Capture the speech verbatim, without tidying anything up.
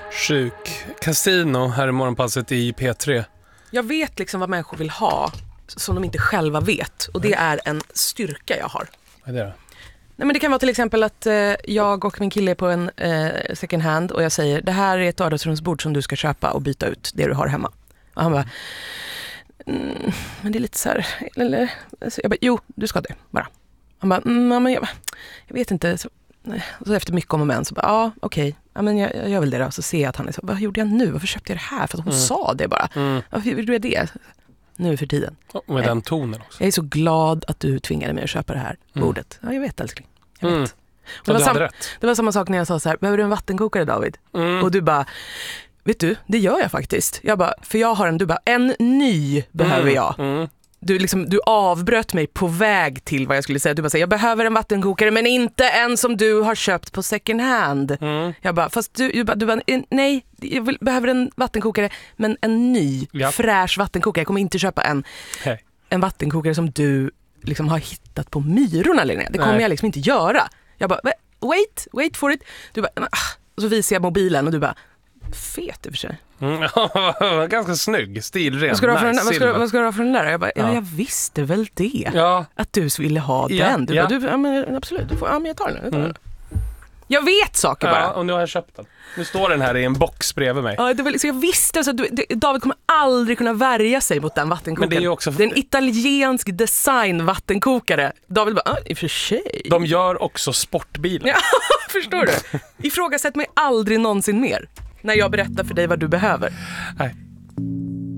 Sjuk. Casino här i morgonpasset i P tre. Jag vet liksom vad människor vill ha som de inte själva vet. Och det är en styrka jag har. Vad är det då? Nej, men det kan vara till exempel att eh, jag och min kille är på en eh, second hand och jag säger, det här är ett vardagsrumsbord som du ska köpa och byta ut det du har hemma. Och han bara, mm, men det är lite så här, eller, alltså, jag bara, jo, du ska det, bara. Han bara, mm, men jag, jag vet inte. Så, och så efter mycket om och men så bara, ja, okej, ja, men jag, jag gör väl det då. Så ser jag att han är så, vad gjorde jag nu? Varför köpte jag det här? För att hon mm. sa det bara. Mm. Varför gjorde jag det? Nu för tiden. Och med den tonen också. Jag är så glad att du tvingade mig att köpa det här mm. bordet. Ja, jag vet, älskling. Jag vet. Mm. Det, var du sam- hade rätt. det var samma sak när jag sa så här, behöver du en vattenkokare, David? Mm. Och du bara, vet du, det gör jag faktiskt. Jag bara, för jag har en, du bara, en ny behöver mm. jag. Mm. Du, liksom, du avbröt mig på väg till vad jag skulle säga. Du bara säger, jag behöver en vattenkokare men inte en som du har köpt på second hand. Mm. Jag bara, fast du, du bara, du bara nej, jag vill, behöver en vattenkokare men en ny, ja. fräsch vattenkokare. Jag kommer inte köpa en, hey. en vattenkokare som du liksom har hittat på Myrorna längre. Det kommer nej. jag liksom inte göra. Jag bara, wait, wait for it. Du bara, ah. Och så visar jag mobilen och du bara, fet i och för sig. Mm, ganska snygg, stilren. Vad ska, du ha för nice, den, vad, ska, vad ska du ha för den där? Jag bara, ja. ja, jag visste väl det. Ja. Att du ville ha ja, den. Du ja. bara, du, ja, men absolut, du får, ja, men jag tar den. Jag, tar den. Mm. Jag vet saker ja, bara. Och nu har jag köpt den. Nu står den här i en box bredvid mig. Ja, det var, så jag visste, så du, David kommer aldrig kunna värja sig mot den vattenkokaren. Men det är ju också... Det är en italiensk design vattenkokare. David bara, ah, i och för sig. De gör också sportbilar. Ja, förstår du? Ifrågasätt mig aldrig någonsin mer när jag berättar för dig vad du behöver. Nej.